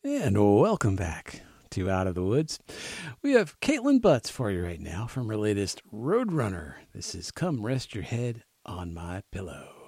And welcome back to Out of the Woods. We have Caitlin Butts for you right now from her latest Roadrunner. This is Come Rest Your Head on My Pillow.